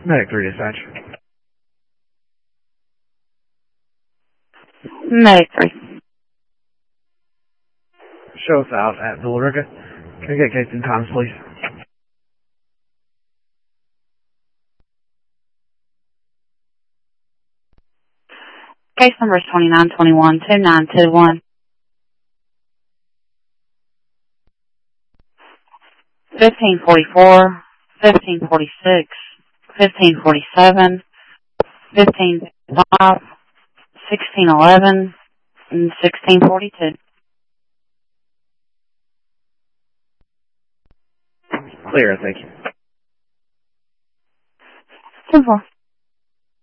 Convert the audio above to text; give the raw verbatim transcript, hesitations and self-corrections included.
Medic three dispatch. Medic three. Show us out at Villa Rica. Can we get case in times, please? Case number is twenty-nine twenty-one two nine two one. Fifteen forty-four, fifteen forty-six, fifteen forty-seven, fifteen five, sixteen eleven, and sixteen forty-two. Clear, thank you. Ten four.